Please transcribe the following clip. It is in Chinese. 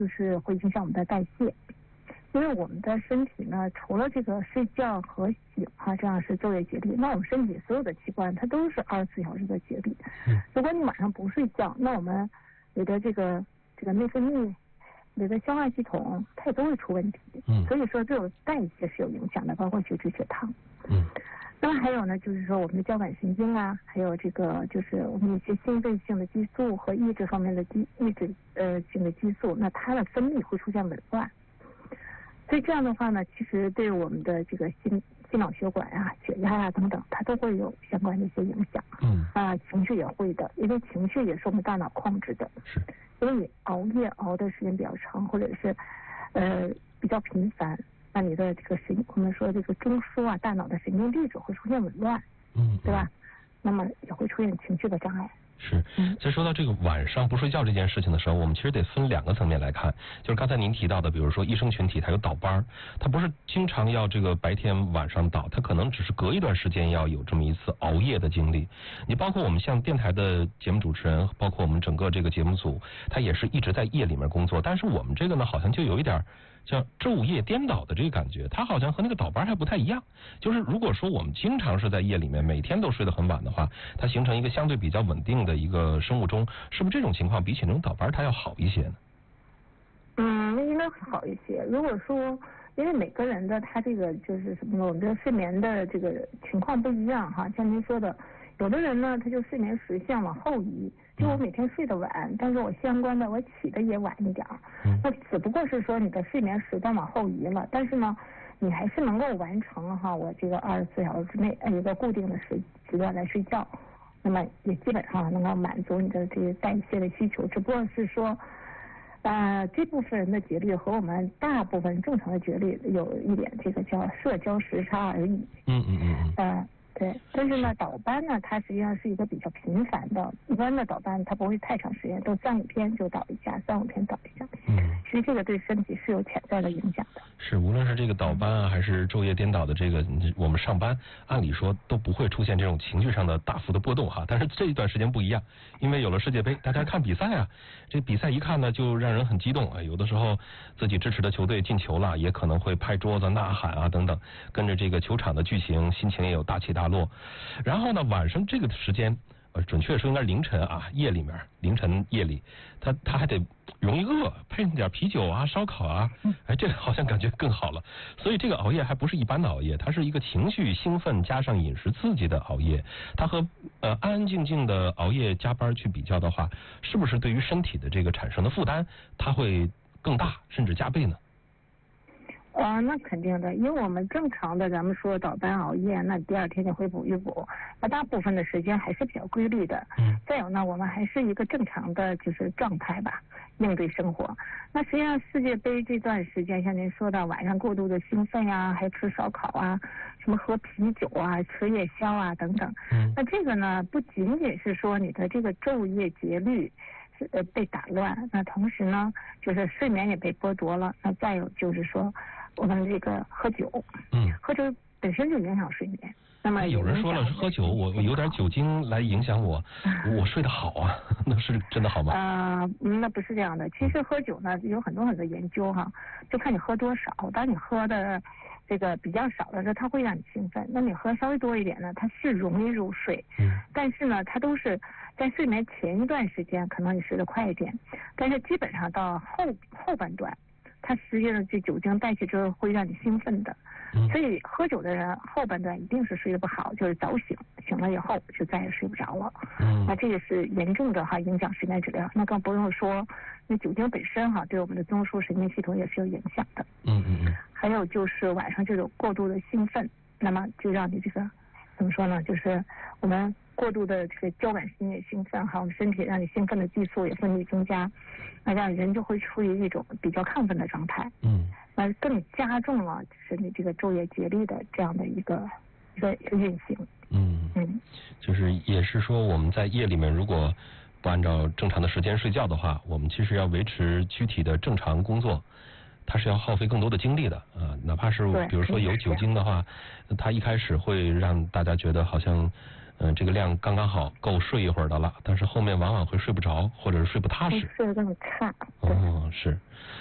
就是会影响我们的代谢。因为我们的身体呢，除了这个睡觉和醒这样是昼夜节律，那我们身体所有的器官它都是24小时的节律。如果你晚上不睡觉，那我们你的这个内分泌、你的消化系统它也都会出问题。所以说这种代谢是有影响的，包括血脂、血糖。那么还有呢，就是说我们的交感神经啊，还有这个就是我们一些兴奋性的激素和抑制方面的抑制性的激素，那它的分泌会出现紊乱。所以这样的话呢，其实对我们的这个心脑血管啊、血压啊等等，它都会有相关的一些影响。情绪也会的，因为情绪也是我们大脑控制的。 是。 因为你熬夜熬的时间比较长，或者是比较频繁，那你的这个我们说这个中枢啊，大脑的神经递质会出现紊乱。对吧？那么也会出现情绪的障碍。 是，在说到这个晚上不睡觉这件事情的时候，我们其实得分2个层面来看。就是刚才您提到的，比如说医生群体他有倒班，他不是经常要这个白天晚上倒，他可能只是隔一段时间要有这么一次熬夜的经历。你包括我们像电台的节目主持人，包括我们整个这个节目组，他也是一直在夜里面工作，但是我们这个呢，好像就有一点像昼夜颠倒的这个感觉，它好像和那个倒班还不太一样。就是如果说我们经常是在夜里面每天都睡得很晚的话，它形成一个相对比较稳定的一个生物钟，是不是这种情况比起那种倒班它要好一些呢？ 应该好一些。如果说因为每个人的他这个就是什么呢，我们的睡眠的这个情况不一样哈，像您说的，有的人呢他就睡眠时相往后移，就我每天睡得晚，但是我相关的我起的也晚一点，那只不过是说你的睡眠时段往后移了，但是呢你还是能够完成我这个24小时之内一个固定的时段来睡觉，那么也基本上能够满足你的这个代谢的需求，只不过是说这部分人的节律和我们大部分正常的节律有一点这个叫社交时差而已。对，但是呢，倒班呢，它实际上是一个比较频繁的，一般的倒班它不会太长时间，都3-5天就倒一下，3-5天倒一下。其实这个对身体是有潜在的影响的。 是，无论是这个倒班啊，还是昼夜颠倒的这个，我们上班按理说都不会出现这种情绪上的大幅的波动哈。但是这一段时间不一样，因为有了世界杯，大家看比赛啊，这比赛一看呢就让人很激动啊。有的时候自己支持的球队进球了，也可能会拍桌子呐喊啊等等，跟着这个球场的剧情，心情也有大起大落。然后呢，晚上这个时间，准确说应该凌晨啊，凌晨夜里，他还得容易饿，配点啤酒啊、烧烤啊，这个好像感觉更好了。所以这个熬夜还不是一般的熬夜，它是一个情绪兴奋加上饮食刺激的熬夜。它和安安静静的熬夜加班去比较的话，是不是对于身体的这个产生的负担，它会更大，甚至加倍呢？ 那肯定的，因为我们正常的咱们说倒班熬夜，那第2天就会补一补，那大部分的时间还是比较规律的。再有呢，我们还是一个正常的就是状态吧，应对生活。那实际上世界杯这段时间，像您说的晚上过度的兴奋呀，还吃烧烤啊，什么喝啤酒啊，吃夜宵啊等等。那这个呢，不仅仅是说你的这个昼夜节律被打乱，那同时呢，就是睡眠也被剥夺了。那再有就是说，我们这个喝酒，喝酒本身就影响睡眠。那么有人说了，喝酒我有点酒精来影响我睡得好啊，那是真的好吗？ 那不是这样的。其实喝酒呢有很多研究哈，就看你喝多少。当你喝的这个比较少的时候，它会让你兴奋；那你喝稍微多一点呢，它是容易入睡。但是呢，它都是在睡眠前一段时间，可能你睡得快一点，但是基本上到后半段，它实际上这酒精代谢之后会让你兴奋的。所以喝酒的人后半段一定是睡得不好，就是早醒，醒了以后就再也睡不着了。那这个是严重的影响睡眠质量。那更不用说那酒精本身对我们的中枢神经系统也是有影响的。还有就是晚上这种过度的兴奋，那么就让你这个怎么说呢？就是我们过度的这个交感神经兴奋我们身体让你兴奋的激素也分泌增加，那让人就会处于一种比较亢奋的状态。那更加重了就是你这个昼夜节律的这样的一个运行。 就是也是说我们在夜里面如果不按照正常的时间睡觉的话，我们其实要维持躯体的正常工作，它是要耗费更多的精力的哪怕是比如说有酒精的话，它一开始会让大家觉得好像这个量刚刚好够睡一会儿的了，但是后面往往会睡不着，或者是睡不踏实。 睡得更差。 哦，是。